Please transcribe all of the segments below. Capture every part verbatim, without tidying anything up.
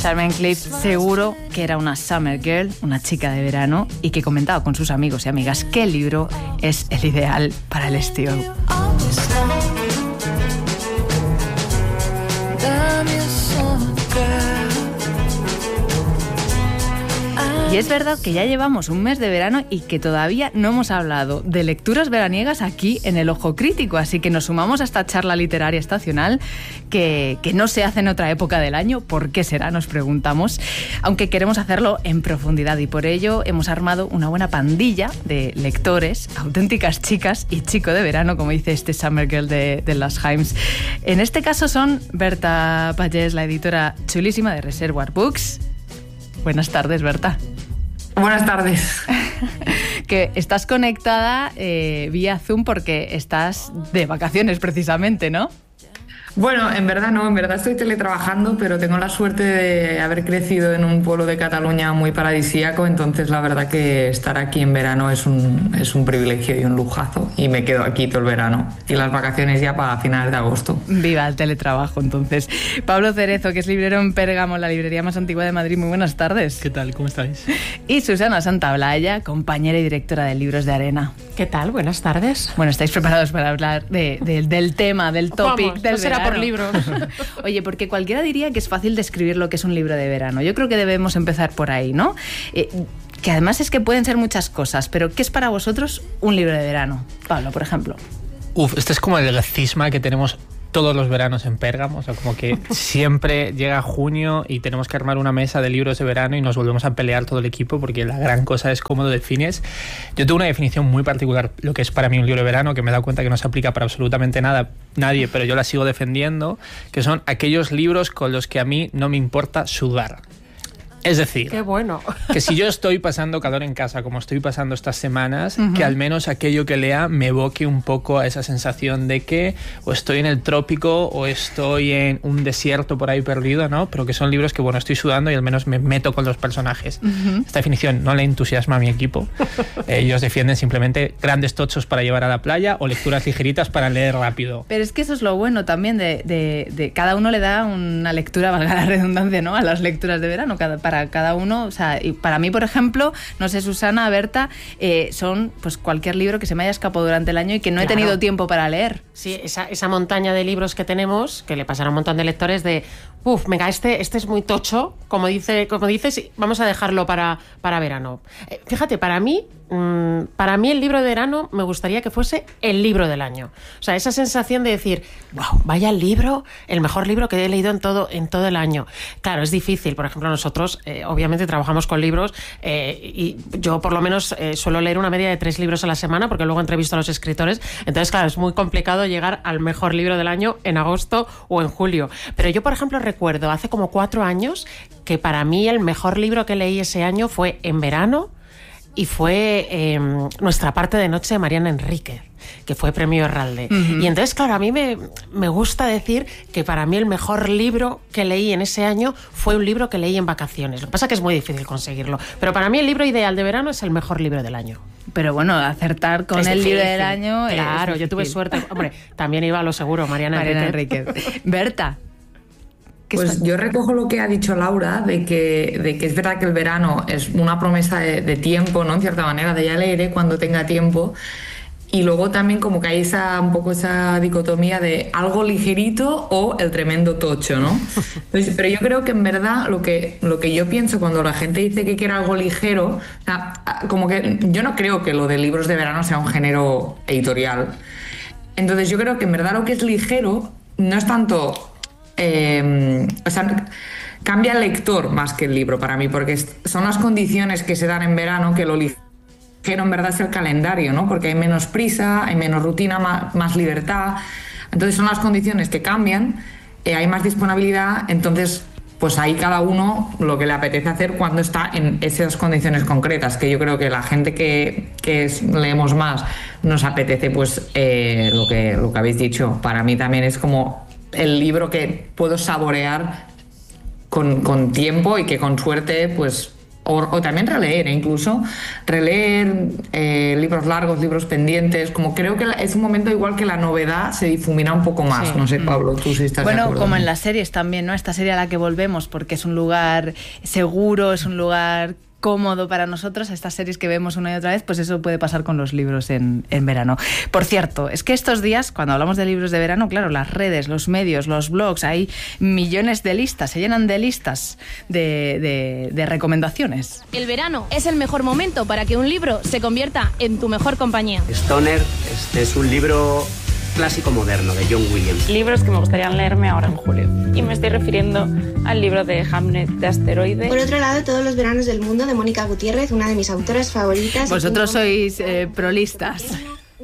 Charmaine Cliff seguro que era una summer girl, una chica de verano, y que comentaba con sus amigos y amigas qué libro es el ideal para el estío. Y es verdad que ya llevamos un mes de verano y que todavía no hemos hablado de lecturas veraniegas aquí en El Ojo Crítico, así que nos sumamos a esta charla literaria estacional que, que no se hace en otra época del año. ¿Por qué será?, nos preguntamos, aunque queremos hacerlo en profundidad, y por ello hemos armado una buena pandilla de lectores, auténticas chicas y chico de verano, como dice este Summer Girl de, de las Himes. En este caso son Berta Pallés, la editora chulísima de Reservoir Books. Buenas tardes, Berta. Buenas tardes. Que estás conectada eh, vía Zoom porque estás de vacaciones precisamente, ¿no? Bueno, en verdad no, en verdad estoy teletrabajando, pero tengo la suerte de haber crecido en un pueblo de Cataluña muy paradisíaco, entonces la verdad que estar aquí en verano es un, es un privilegio y un lujazo, y me quedo aquí todo el verano y las vacaciones ya para finales de agosto. Viva el teletrabajo, entonces. Pablo Cerezo, que es librero en Pérgamo, la librería más antigua de Madrid, muy buenas tardes. ¿Qué tal? ¿Cómo estáis? Y Susana Santaolalla, compañera y directora de Libros de Arena. ¿Qué tal? Buenas tardes. Bueno, ¿estáis preparados para hablar de, de, del tema, del topic, Vamos, del no será verano? Por libros. Oye, porque cualquiera diría que es fácil describir lo que es un libro de verano. Yo creo que debemos empezar por ahí, ¿no? Eh, que además es que pueden ser muchas cosas, pero ¿qué es para vosotros un libro de verano? Pablo, por ejemplo. Uf, este es como el cisma que tenemos todos los veranos en Pérgamo, o sea, como que siempre llega junio y tenemos que armar una mesa de libros de verano y nos volvemos a pelear todo el equipo, porque la gran cosa es cómo lo defines. Yo tengo una definición muy particular, lo que es para mí un libro de verano, que me he dado cuenta que no se aplica para absolutamente nada, nadie, pero yo la sigo defendiendo, que son aquellos libros con los que a mí no me importa sudar. Es decir, qué bueno. Que si yo estoy pasando calor en casa, como estoy pasando estas semanas, Uh-huh. que al menos aquello que lea me evoque un poco a esa sensación de que o estoy en el trópico o estoy en un desierto por ahí perdido, ¿no? Pero que son libros que, bueno, estoy sudando y al menos me meto con los personajes. Uh-huh. Esta definición no le entusiasma a mi equipo. Ellos defienden simplemente grandes tochos para llevar a la playa o lecturas ligeritas para leer rápido. Pero es que eso es lo bueno también de, de, de cada uno le da una lectura, valga la redundancia, ¿no?, a las lecturas de verano, cada, para Para cada uno, o sea, y para mí, por ejemplo, no sé, Susana, Berta, eh, son pues cualquier libro que se me haya escapado durante el año y que no Claro. he tenido tiempo para leer. Sí, esa, esa montaña de libros que tenemos, que le pasará a un montón de lectores de, uff, venga, este, este es muy tocho, como, dice, como dices, vamos a dejarlo para, para verano. Eh, fíjate, para mí, mmm, para mí el libro de verano me gustaría que fuese el libro del año. O sea, esa sensación de decir, wow, vaya libro, el mejor libro que he leído en todo, en todo el año. Claro, es difícil, por ejemplo, nosotros eh, obviamente trabajamos con libros eh, y yo por lo menos eh, suelo leer una media de tres libros a la semana, porque luego entrevisto a los escritores, entonces claro, es muy complicado llegar al mejor libro del año en agosto o en julio. Pero yo, por ejemplo, recuerdo hace como cuatro años que para mí el mejor libro que leí ese año fue en verano, y fue eh, Nuestra parte de noche de Mariana Enríquez, que fue premio Herralde. Uh-huh. Y entonces, claro, a mí me, me gusta decir que para mí el mejor libro que leí en ese año fue un libro que leí en vacaciones. Lo que pasa es que es muy difícil conseguirlo. Pero para mí el libro ideal de verano es el mejor libro del año. Pero bueno, acertar con es el difícil. libro del año... Claro, yo tuve suerte. Hombre, también iba a lo seguro, Mariana, Mariana Enríquez. Enríquez. Berta. Pues yo recojo lo que ha dicho Laura, de que, de que es verdad que el verano es una promesa de, de tiempo, ¿no?, en cierta manera, de ya leeré cuando tenga tiempo. Y luego también como que hay esa, un poco esa dicotomía de algo ligerito o el tremendo tocho, ¿no? Entonces, pero yo creo que en verdad lo que, lo que yo pienso cuando la gente dice que quiere algo ligero, o sea, como que yo no creo que lo de libros de verano sea un género editorial. Entonces yo creo que en verdad lo que es ligero no es tanto... Eh, o sea, cambia el lector más que el libro para mí, porque son las condiciones que se dan en verano que lo ligero en verdad es el calendario, ¿no? Porque hay menos prisa, hay menos rutina, más, más libertad. Entonces son las condiciones que cambian, eh, hay más disponibilidad, entonces pues ahí cada uno lo que le apetece hacer cuando está en esas condiciones concretas, que yo creo que la gente que, que es, leemos más nos apetece pues eh, lo que, lo que habéis dicho. Para mí también es como el libro que puedo saborear con, con tiempo y que con suerte pues O, o también releer, ¿eh? Incluso releer eh, libros largos, libros pendientes, como creo que es un momento igual que la novedad se difumina un poco más. Sí. No sé, Pablo, tú sí estás bueno, de acuerdo. Bueno, como en las series también, ¿no? Esta serie a la que volvemos porque es un lugar seguro, es un lugar cómodo para nosotros, estas series que vemos una y otra vez, pues eso puede pasar con los libros en, en verano. Por cierto, es que estos días, cuando hablamos de libros de verano, claro, las redes, los medios, los blogs, hay millones de listas, se llenan de listas de, de, de recomendaciones. El verano es el mejor momento para que un libro se convierta en tu mejor compañía. Stoner, este es un libro clásico moderno de John Williams. Libros que me gustaría leerme ahora en julio. Y me estoy refiriendo al libro de Hamlet de Asteroide. Por otro lado, Todos los veranos del mundo de Mónica Gutiérrez, una de mis autoras favoritas. Vosotros sois eh, prolistas.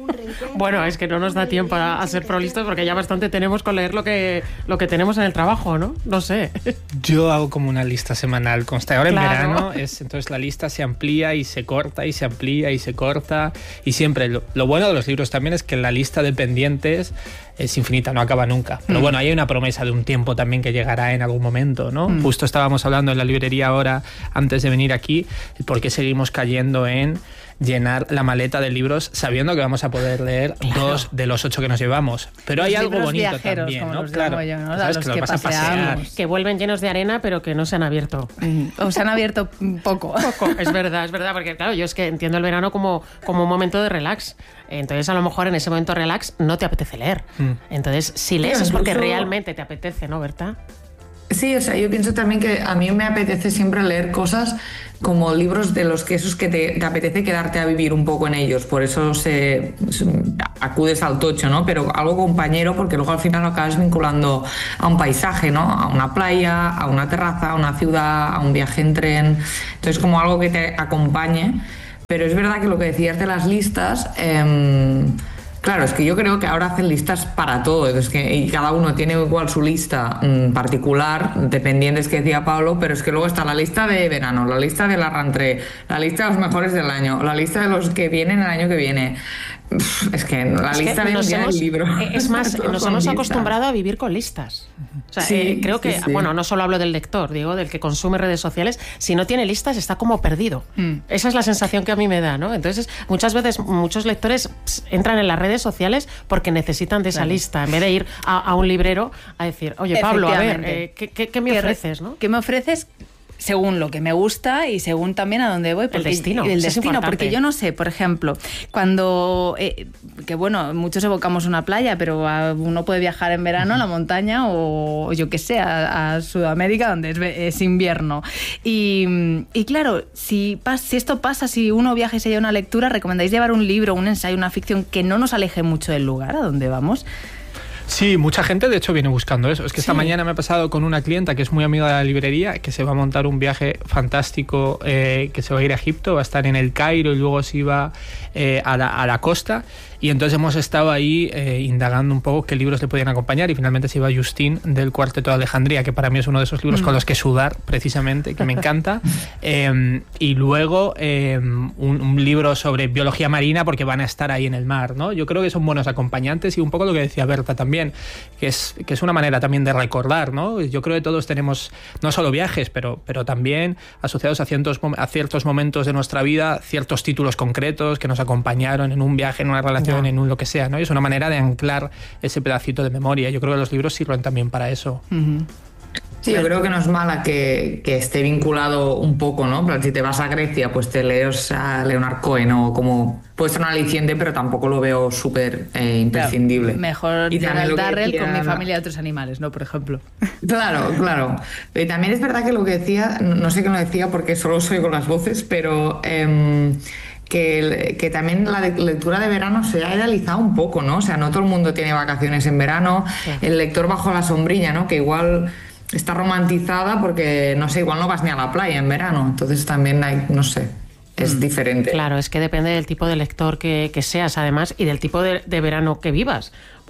Bueno, es que no nos da tiempo a, a ser prolistas porque ya bastante tenemos con leer lo que, lo que tenemos en el trabajo, ¿no? No sé. Yo hago como una lista semanal constante. Ahora Claro. en verano, es, entonces la lista se amplía y se corta y se amplía y se corta. Y siempre, lo, lo bueno de los libros también es que la lista de pendientes es infinita, no acaba nunca. Pero Mm. bueno, hay una promesa de un tiempo también que llegará en algún momento, ¿no? Mm. Justo estábamos hablando en la librería ahora, antes de venir aquí, el por qué seguimos cayendo en llenar la maleta de libros sabiendo que vamos a poder leer Claro. dos de los ocho que nos llevamos. Pero Los hay algo libros bonito viajeros, también, como ¿no? los Claro, llamo yo, ¿no? A sabes los que los que vas a pasear. paseamos. Que vuelven llenos de arena, pero que no se han abierto. O se han abierto poco. Poco, es verdad, es verdad, porque claro, yo es que entiendo el verano como, como un momento de relax. Entonces, a lo mejor en ese momento relax no te apetece leer. Mm. Entonces, si lees Sí, es porque incluso- realmente te apetece, ¿no, Berta? Sí, o sea, yo pienso también que a mí me apetece siempre leer cosas como libros de los que esos que te, te apetece quedarte a vivir un poco en ellos, por eso se, se- acudes al tocho, ¿no? Pero algo compañero, porque luego al final lo acabas vinculando a un paisaje, ¿no? A una playa, a una terraza, a una ciudad, a un viaje en tren, entonces como algo que te acompañe. Pero es verdad que lo que decías de las listas, eh, claro, es que yo creo que ahora hacen listas para todo, es que, y cada uno tiene igual su lista mmm, particular, dependientes que decía Pablo, pero es que luego está la lista de verano, la lista de la rentrée, la lista de los mejores del año, la lista de los que vienen el año que viene. Uf, es que la Es que lista del nos día hemos- del libro. Es más, Todos nos son hemos listas. acostumbrado a vivir con listas. O sea, Sí, eh, creo sí, que, sí. bueno, no solo hablo del lector, digo, del que consume redes sociales, si no tiene listas está como perdido. Mm. Esa es la sensación que a mí me da, ¿no? Entonces, muchas veces muchos lectores ps, entran en las redes sociales porque necesitan de esa Claro. lista, en vez de ir a, a un librero a decir, oye, Pablo, a ver, Efectivamente. eh, ¿qué, qué, qué me ¿Qué re- ofreces, no? ¿Qué me ofreces? Según lo que me gusta y según también a dónde voy. Porque, destino, El eso es destino, importante. porque yo no sé, por ejemplo, cuando... eh, que bueno, muchos evocamos una playa, pero a- uno puede viajar en verano a la montaña o yo qué sé, a, a Sudamérica donde es, ve- es invierno. Y, y claro, si, pas- si esto pasa, si uno viaja y se lleva una lectura, ¿recomendáis llevar un libro, un ensayo, una ficción que no nos aleje mucho del lugar a donde vamos? Sí, mucha gente de hecho viene buscando eso. Es que esta Sí. mañana me ha pasado con una clienta que es muy amiga de la librería, que se va a montar un viaje fantástico, eh, que se va a ir a Egipto, va a estar en el Cairo y luego se iba eh, a, la, a la costa. Y entonces hemos estado ahí eh, indagando un poco qué libros le podían acompañar y finalmente se iba Justín del Cuarteto de Alejandría, que para mí es uno de esos libros Mm. con los que sudar precisamente, que me encanta. Eh, y luego eh, un, un libro sobre biología marina porque van a estar ahí en el mar, ¿no? Yo creo que son buenos acompañantes y un poco lo que decía Berta también, que es, que es una manera también de recordar, ¿no? Yo creo que todos tenemos no solo viajes, pero, pero también asociados a ciertos, mom- a ciertos momentos de nuestra vida, ciertos títulos concretos que nos acompañaron en un viaje, en una relación, Ya. en un lo que sea, ¿no? Y es una manera de anclar ese pedacito de memoria. Yo creo que los libros sirven también para eso. Ujú. Sí, yo creo que no es mala que, que esté vinculado un poco, ¿no? Pero si te vas a Grecia, pues te lees a Leonard Cohen o como puede ser un aliciente, pero tampoco lo veo súper eh, imprescindible. Claro, mejor Y también Gerald lo que Darrell con decía- Mi familia de otros animales, ¿no? Por ejemplo. Claro, claro. Y también es verdad que lo que decía, no sé quién lo decía porque solo soy con las voces, pero em, que, el- que también la de- lectura de verano se ha idealizado un poco, ¿no? O sea, no todo el mundo tiene vacaciones en verano, Sí. el lector bajo la sombrilla, ¿no? Que igual está romantizada porque, no sé, igual no vas ni a la playa en verano, entonces también hay, no sé, es diferente. Claro, es que depende del tipo de lector que, que seas, además, y del tipo de, de verano que vivas.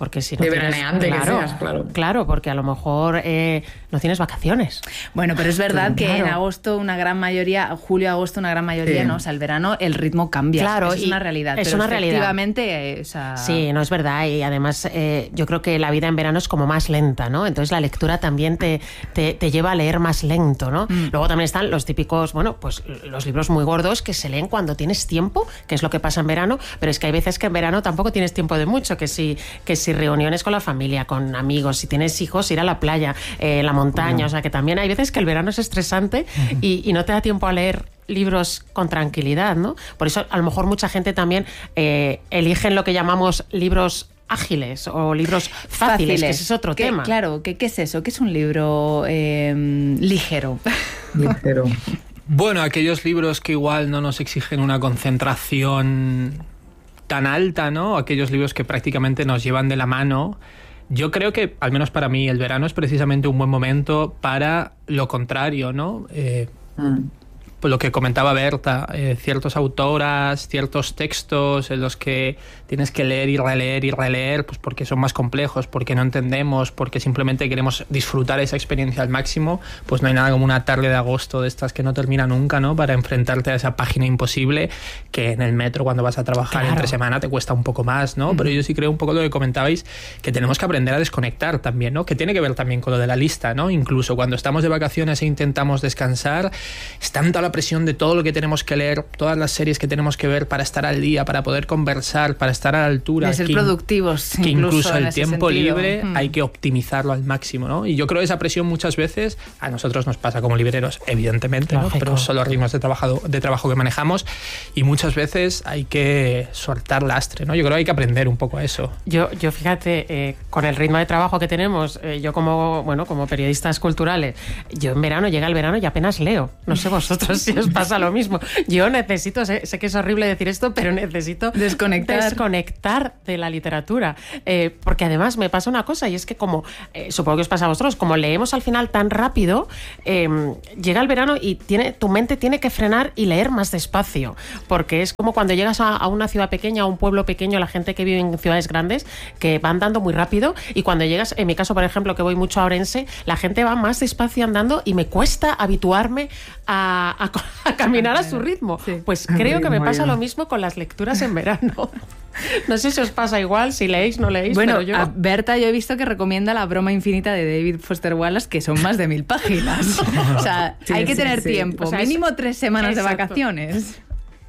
porque si no de tienes, veraneante claro, que seas, claro. Claro, porque a lo mejor eh, no tienes vacaciones. Bueno, pero es verdad Claro. que en agosto una gran mayoría, julio, agosto una gran mayoría, Sí. ¿no? O sea, el verano el ritmo cambia. Claro, Eso es y una realidad. es pero una realidad. efectivamente, eh, o sea... Sí, no es verdad. Y además eh, yo creo que la vida en verano es como más lenta, ¿no? Entonces la lectura también te, te, te lleva a leer más lento, ¿no? Mm. Luego también están los típicos, bueno, pues los libros muy gordos que se leen cuando tienes tiempo, que es lo que pasa en verano, pero es que hay veces que en verano tampoco tienes tiempo de mucho, que si, que si reuniones con la familia, con amigos, si tienes hijos, ir a la playa, eh, la montaña, o sea que también hay veces que el verano es estresante y, y no te da tiempo a leer libros con tranquilidad, ¿no? Por eso a lo mejor mucha gente también eh, eligen lo que llamamos libros ágiles o libros fáciles, que ese es otro ¿Qué, tema. Claro, ¿qué, ¿qué es eso? ¿Qué es un libro eh, ligero? Ligero. Bueno, aquellos libros que igual no nos exigen una concentración tan alta, ¿no? Aquellos libros que prácticamente nos llevan de la mano. Yo creo que, al menos para mí, el verano es precisamente un buen momento para lo contrario, ¿no? Eh, Mm. pues lo que comentaba Berta, eh, ciertas autoras, ciertos textos en los que tienes que leer y releer y releer, pues porque son más complejos, porque no entendemos, porque simplemente queremos disfrutar esa experiencia al máximo, pues no hay nada como una tarde de agosto de estas que no termina nunca, ¿no? Para enfrentarte a esa página imposible que en el metro cuando vas a trabajar Claro. entre semana te cuesta un poco más, ¿no? Mm. Pero yo sí creo un poco lo que comentabais, que tenemos que aprender a desconectar también, ¿no? Que tiene que ver también con lo de la lista, ¿no? Incluso cuando estamos de vacaciones e intentamos descansar, es tanta la presión de todo lo que tenemos que leer, todas las series que tenemos que ver para estar al día, para poder conversar, para estar a la altura. De ser que, productivos. Que incluso, incluso el en ese tiempo sentido. libre Mm. hay que optimizarlo al máximo, ¿no? Y yo creo que esa presión muchas veces a nosotros nos pasa como libreros, evidentemente, ¿no? Pero son los ritmos de trabajo, de trabajo que manejamos y muchas veces hay que soltar lastre, ¿no? Yo creo que hay que aprender un poco a eso. Yo, yo fíjate, eh, con el ritmo de trabajo que tenemos, eh, yo como, bueno, como periodistas culturales, yo en verano, llega el verano y apenas leo. No sé vosotros si os pasa lo mismo. Yo necesito, sé, sé que es horrible decir esto, pero necesito desconectar, desconectar de la literatura. Eh, porque además me pasa una cosa, y es que como, eh, supongo que os pasa a vosotros, como leemos al final tan rápido, eh, llega el verano y tiene, tu mente tiene que frenar y leer más despacio. Porque es como cuando llegas a, a una ciudad pequeña, a un pueblo pequeño, la gente que vive en ciudades grandes, que va andando muy rápido, y cuando llegas, en mi caso, por ejemplo, que voy mucho a Orense, la gente va más despacio andando y me cuesta habituarme a, a, a caminar a su ritmo. Sí. Pues creo que me pasa lo mismo con las lecturas en verano. No sé si os pasa igual, si leéis, no leéis, bueno, pero yo... a Berta yo he visto que recomienda La broma infinita de David Foster Wallace, que son más de mil páginas. O sea, sí, hay que sí, tener sí. tiempo, o sea, mínimo es... tres semanas Exacto. de vacaciones.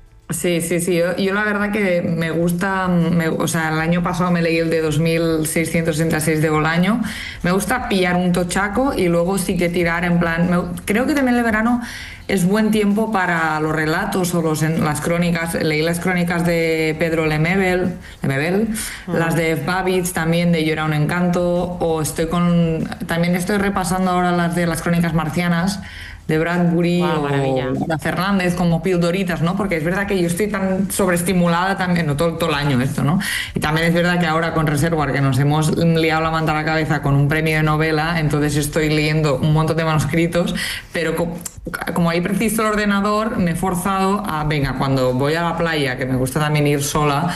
Sí, sí, sí. Yo, yo la verdad que me gusta, me, o sea, el año pasado me leí el de dos mil seiscientos sesenta y seis de Bolaño. Me gusta pillar un tochaco y luego sí que tirar en plan... Me, creo que también el verano es buen tiempo para los relatos o los, las crónicas. Leí las crónicas de Pedro Lemebel, Lemebel uh-huh. las de Babbage también, de Yo era un encanto, o estoy con... También estoy repasando ahora las de las crónicas marcianas, de Bradbury wow, o de Fernández, como pildoritas, ¿no? Porque es verdad que yo estoy tan sobreestimulada también, no todo, todo el año esto, ¿no? Y también es verdad que ahora con Reservoir, que nos hemos liado la manta a la cabeza con un premio de novela, entonces estoy leyendo un montón de manuscritos, pero como, como ahí preciso el ordenador, me he forzado a, venga, cuando voy a la playa, que me gusta también ir sola,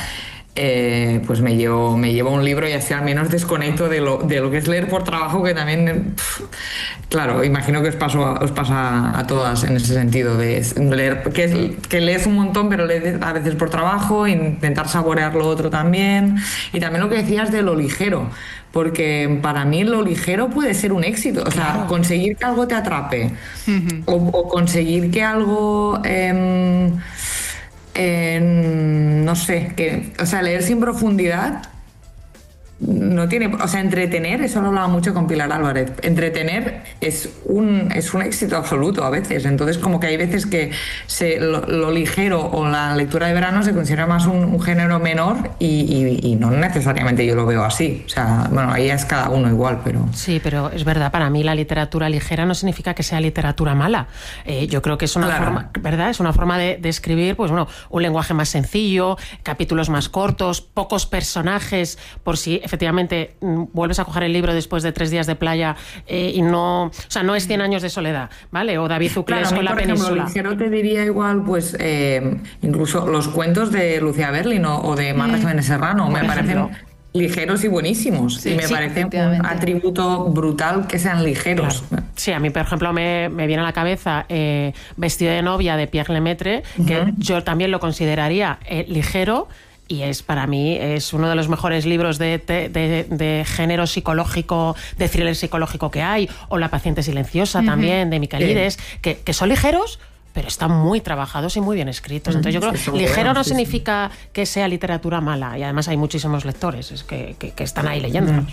Eh, pues me llevo, me llevo un libro y así al menos desconecto de lo, de lo que es leer por trabajo, que también, pff, claro, imagino que os, paso a, os pasa a todas en ese sentido, de leer, que, es, que lees un montón, pero lees a veces por trabajo, intentar saborear lo otro también. Y también lo que decías de lo ligero, porque para mí lo ligero puede ser un éxito, o sea, claro. conseguir que algo te atrape, uh-huh. o, o conseguir que algo... Eh, Eh, no sé, que, o sea, leer sin profundidad no tiene, o sea, entretener, eso lo hablaba mucho con Pilar Álvarez, entretener es un, es un éxito absoluto a veces, entonces como que hay veces que se, lo, lo ligero o la lectura de verano se considera más un, un género menor y, y, y no necesariamente yo lo veo así, o sea, bueno, ahí es cada uno igual, pero... Sí, pero es verdad, para mí la literatura ligera no significa que sea literatura mala, eh, yo creo que es una claro. forma, ¿verdad? Es una forma de, de escribir, pues bueno, un lenguaje más sencillo, capítulos más cortos, pocos personajes, por si efectivamente vuelves a coger el libro después de tres días de playa eh, y no, o sea, no es Cien años de soledad, ¿vale? O David Uclés claro, con La por Península. Ejemplo, ligero te diría igual, pues, eh, incluso los cuentos de Lucía Berlin o, o de Marta mm. Jiménez Serrano, me parecen ligeros y buenísimos. Sí, y me sí, parece un atributo brutal que sean ligeros. Claro. Sí, a mí, por ejemplo, me, me viene a la cabeza eh, Vestido de novia de Pierre Lemaitre, que uh-huh. yo también lo consideraría eh, ligero. Y es, para mí, es uno de los mejores libros de, de, de, de género psicológico, de thriller psicológico que hay. O La paciente silenciosa uh-huh. también, de Michaelides, sí. que, que son ligeros, pero están muy trabajados y muy bien escritos. Entonces yo creo que sí, ligero no sí, significa sí. que sea literatura mala. Y además hay muchísimos lectores es que, que, que están ahí leyéndolos.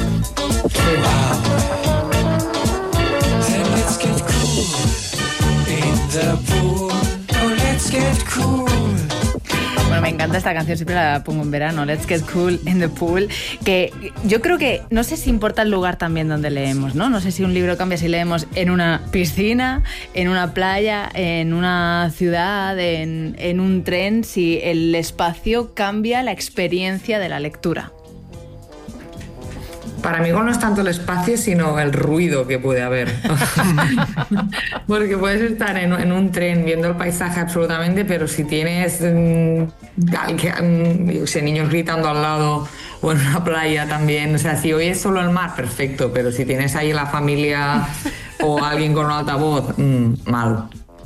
Bueno, me encanta esta canción, siempre la pongo en verano, Let's Get Cool in the Pool, que yo creo que, no sé si importa el lugar también donde leemos, ¿no? No sé si un libro cambia si leemos en una piscina, en una playa, en una ciudad, en, en un tren, si el espacio cambia la experiencia de la lectura. Para mí no es tanto el espacio, sino el ruido que puede haber. Porque puedes estar en, en un tren viendo el paisaje absolutamente, pero si tienes mmm, yo sé, niños gritando al lado o en una playa también, o sea, si oyes solo el mar, perfecto, pero si tienes ahí la familia o alguien con un altavoz, mmm, mal.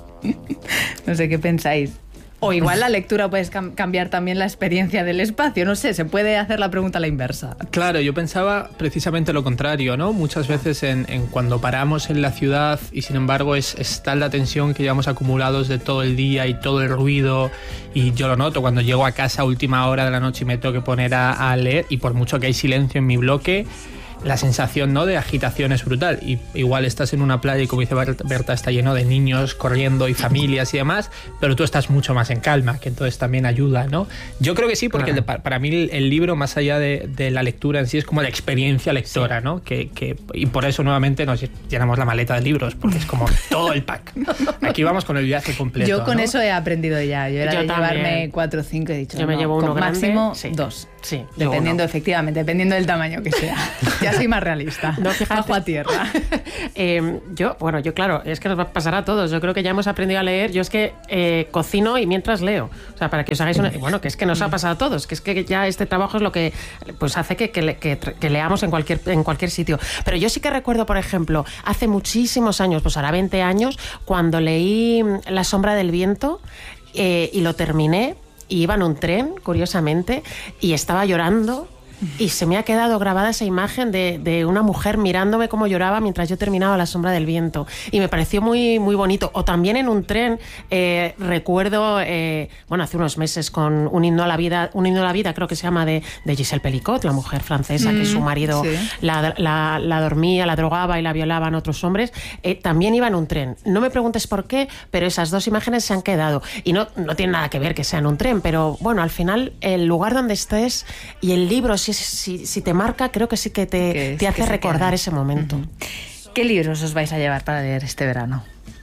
No sé qué pensáis. O igual la lectura puede cam- cambiar también la experiencia del espacio, no sé, se puede hacer la pregunta a la inversa. Claro, yo pensaba precisamente lo contrario, ¿no? Muchas veces en, en cuando paramos en la ciudad y sin embargo es, es tal la tensión que llevamos acumulados de todo el día y todo el ruido, y yo lo noto cuando llego a casa a última hora de la noche y me tengo que poner a, a leer, y por mucho que hay silencio en mi bloque, la sensación, ¿no?, de agitación es brutal. Y igual estás en una playa y, como dice Berta, está lleno de niños corriendo y familias y demás, pero tú estás mucho más en calma, que entonces también ayuda, ¿no? Yo creo que sí, porque claro. el, para mí el libro, más allá de, de la lectura en sí, es como la experiencia lectora, ¿no? Que, que, y por eso nuevamente nos llenamos la maleta de libros, porque es como todo el pack. Aquí vamos con el viaje completo. Yo con ¿no? eso he aprendido ya. Yo era Yo de también. llevarme cuatro o cinco, he dicho, yo me no, llevo uno con grande, máximo sí. dos. Sí, dependiendo, uno. efectivamente, dependiendo del tamaño que sea. Ya soy más realista. No, fíjate. Bajo a tierra. eh, yo, bueno, yo claro, es que nos va a pasar a todos. Yo creo que ya hemos aprendido a leer. Yo es que eh, cocino y mientras leo. O sea, para que os hagáis una... Bueno, que es que nos ha pasado a todos. Que es que ya este trabajo es lo que pues hace que, que, que, que leamos en cualquier, en cualquier sitio. Pero yo sí que recuerdo, por ejemplo, hace muchísimos años, pues ahora veinte años, cuando leí La sombra del viento eh, y lo terminé. Y iba en un tren, curiosamente, y estaba llorando. Y se me ha quedado grabada esa imagen de, de una mujer mirándome cómo lloraba mientras yo terminaba La sombra del viento. Y me pareció muy, muy bonito. O también en un tren, eh, recuerdo, eh, bueno, hace unos meses con Un himno a la vida, un himno a la vida, creo que se llama, de, de Gisèle Pelicot, la mujer francesa, mm, que su marido sí. la, la, la dormía, la drogaba y la violaban otros hombres. Eh, también iba en un tren. No me preguntes por qué, pero esas dos imágenes se han quedado. Y no, no tiene nada que ver que sea en un tren, pero bueno, al final, el lugar donde estés y el libro, Si, si, si te marca, creo que sí que te, que, te hace que recordar queda. Ese momento. Uh-huh. ¿Qué libros os vais a llevar para leer este verano?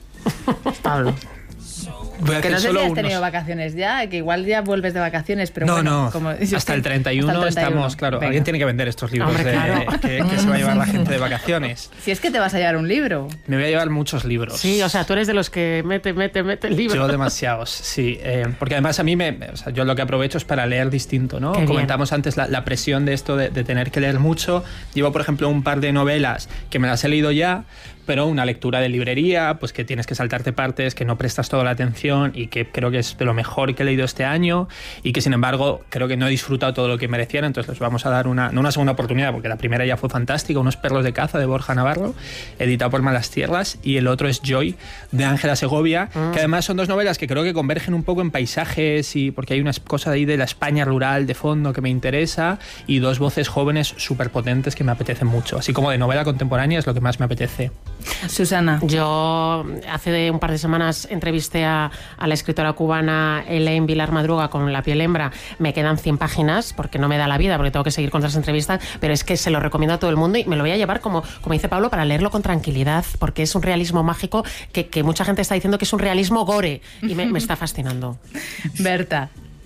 Pablo. Voy a que no sé si has unos... tenido vacaciones ya, que igual ya vuelves de vacaciones, pero no, bueno... No, como, hasta, el treinta y uno hasta el treinta y uno estamos, claro, Venga. Alguien tiene que vender estos libros. Hombre, de, claro. que, que se va a llevar la gente de vacaciones. Si es que te vas a llevar un libro. Me voy a llevar muchos libros. Sí, o sea, tú eres de los que mete, mete, mete el libro. Yo demasiados, sí. Eh, porque además a mí, me, o sea, yo lo que aprovecho es para leer distinto, ¿no? Qué Comentamos bien. antes la, la presión de esto de, de tener que leer mucho. Llevo, por ejemplo, un par de novelas que me las he leído ya, pero una lectura de librería, pues que tienes que saltarte partes, que no prestas toda la atención y que creo que es de lo mejor que he leído este año y que sin embargo creo que no he disfrutado todo lo que merecían, entonces les vamos a dar una, no una segunda oportunidad porque la primera ya fue fantástica, Unos perros de caza de Borja Navarro, editado por Malas Tierras, y el otro es Joy de Ángela Segovia, mm. que además son dos novelas que creo que convergen un poco en paisajes y porque hay una cosa de ahí de la España rural de fondo que me interesa y dos voces jóvenes súper potentes que me apetecen mucho, así como de novela contemporánea es lo que más me apetece. Susana. Yo hace un par de semanas entrevisté a, a la escritora cubana Elaine Vilar Madruga con La piel hembra. Me quedan cien páginas porque no me da la vida, porque tengo que seguir con otras entrevistas, pero es que se lo recomiendo a todo el mundo y me lo voy a llevar, como, como dice Pablo, para leerlo con tranquilidad, porque es un realismo mágico que, que mucha gente está diciendo que es un realismo gore y me, me está fascinando. Berta.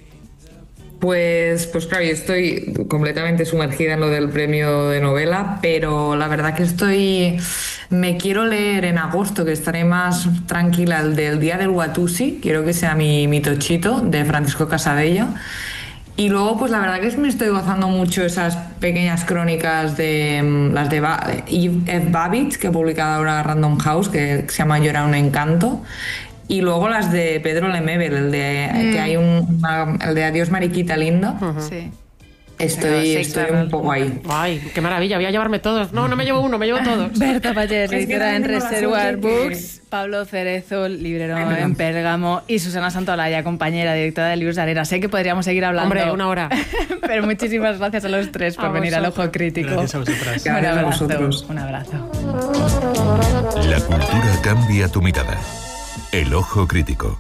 Pues, pues claro, yo estoy completamente sumergida en lo del premio de novela, pero la verdad que estoy... Me quiero leer en agosto, que estaré más tranquila, el del Día del Watusi, quiero que sea mi, mi tochito, de Francisco Casabello. Y luego, pues la verdad que es, me estoy gozando mucho esas pequeñas crónicas de las de ba Eve F. Babbitt, que ha publicado ahora Random House, que se llama Yo era un encanto. Y luego las de Pedro Lemebel, el de mm. que hay un una, el de Adiós Mariquita Linda. Uh-huh. Sí. Estoy, sí, estoy claro. un poco ahí. Ay, qué maravilla, voy a llevarme todos. No, no me llevo uno, me llevo todos. Berta Pallés, editora en Reservoir Books, que... Pablo Cerezo, librero Ay, en Pérgamo, y Susana Santolaya, compañera, directora de Libros de Arena. Sé que podríamos seguir hablando. Hombre, una hora. Pero muchísimas gracias a los tres por a venir vosotros. Al Ojo Crítico. Gracias a vosotras. Gracias un abrazo, a vosotros. Un abrazo. La cultura cambia tu mirada. El Ojo Crítico.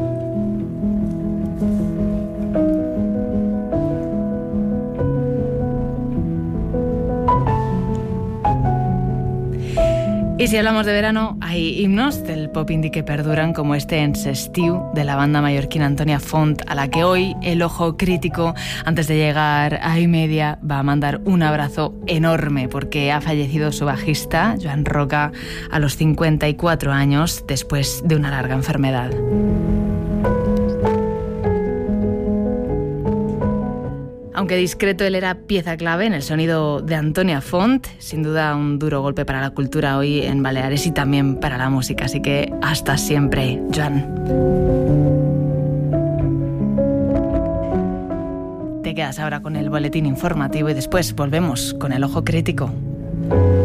Y si hablamos de verano, hay himnos del pop indie que perduran, como este En S'estiu de la banda mallorquina Antonia Font, a la que hoy el Ojo Crítico, antes de llegar a iMedia, va a mandar un abrazo enorme, porque ha fallecido su bajista, Joan Roca, a los cincuenta y cuatro años, después de una larga enfermedad. Aunque discreto, él era pieza clave en el sonido de Antonia Font, sin duda un duro golpe para la cultura hoy en Baleares y también para la música, así que hasta siempre, Joan. Te quedas ahora con el boletín informativo y después volvemos con el Ojo Crítico.